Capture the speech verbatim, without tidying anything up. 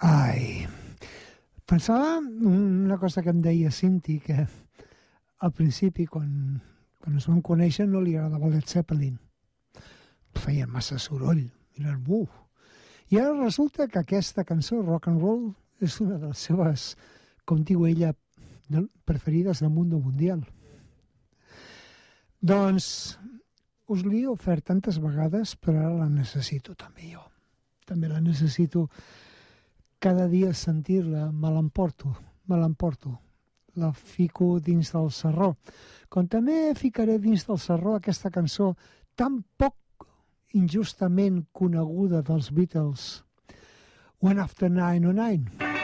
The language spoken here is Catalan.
Ai, pensava una cosa que em deia Cinti, que al principi, quan, quan es van conèixer, no li agradava Led Zeppelin. Feien massa soroll. Eren buf. I ara resulta que aquesta cançó, Rock and Roll, és una de les seves, com diu ella, preferides del mundo mundial. Doncs us l'he ofert tantes vegades, però ara la necessito també jo. També la necessito cada dia sentir-la, me l'emporto, me l'emporto. La fico dins del sarró. Com també ficaré dins del sarró aquesta cançó tan poc injustament coneguda dels Beatles, One After Nine oh Nine.